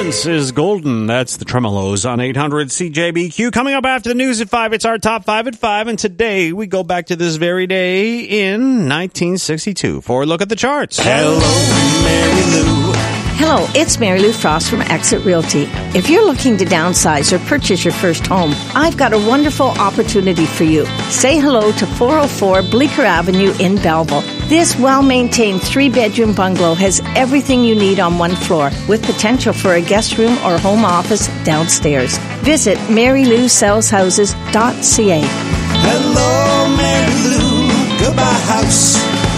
Silence is golden. That's the Tremolos on 800 CJBQ. Coming up after the news at 5, it's our Top 5 at 5. And today we go back to this very day in 1962 for a look at the charts. Hello, Mary Lou. Hello, it's Mary Lou Frost from Exit Realty. If you're looking to downsize or purchase your first home, I've got a wonderful opportunity for you. Say hello to 404 Bleecker Avenue in Belleville. This well-maintained 3-bedroom bungalow has everything you need on one floor, with potential for a guest room or home office downstairs. Visit MaryLouSellsHouses.ca. Hello, Mary Lou. Goodbye, house.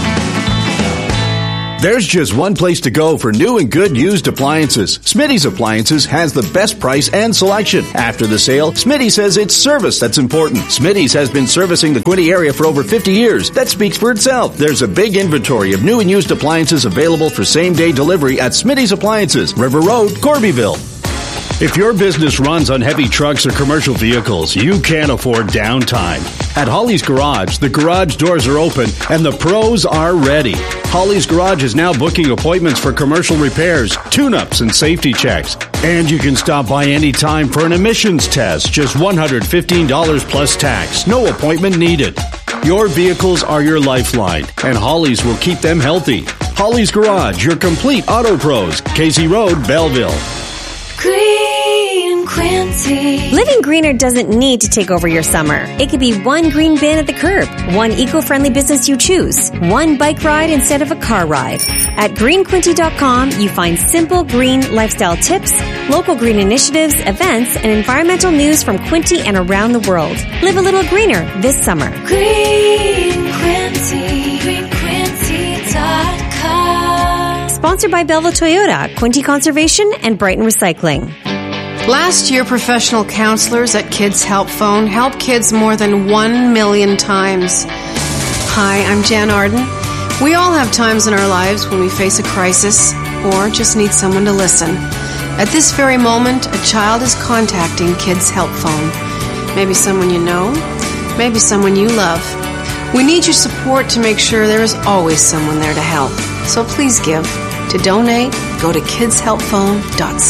There's just one place to go for new and good used appliances. Smitty's Appliances has the best price and selection. After the sale, Smitty says it's service that's important. Smitty's has been servicing the Quinte area for over 50 years. That speaks for itself. There's a big inventory of new and used appliances available for same-day delivery at Smitty's Appliances, River Road, Corbyville. If your business runs on heavy trucks or commercial vehicles, you can't afford downtime. At Holly's Garage, the garage doors are open and the pros are ready. Holly's Garage is now booking appointments for commercial repairs, tune-ups, and safety checks. And you can stop by anytime for an emissions test, just $115 plus tax. No appointment needed. Your vehicles are your lifeline, and Holly's will keep them healthy. Holly's Garage, your complete auto pros. Casey Road, Belleville. Green Quincy. Living greener doesn't need to take over your summer. It could be one green bin at the curb, one eco-friendly business you choose, one bike ride instead of a car ride. At greenquinty.com, you find simple green lifestyle tips, local green initiatives, events, and environmental news from Quinte and around the world. Live a little greener this summer. Green Quincy. GreenQuincy.com. Sponsored by Belleville Toyota, Quinte Conservation, and Brighton Recycling. Last year, professional counselors at Kids Help Phone helped kids more than 1 million times. Hi, I'm Jan Arden. We all have times in our lives when we face a crisis or just need someone to listen. At this very moment, a child is contacting Kids Help Phone. Maybe someone you know, maybe someone you love. We need your support to make sure there is always someone there to help. So please give. To donate, go to kidshelpphone.ca.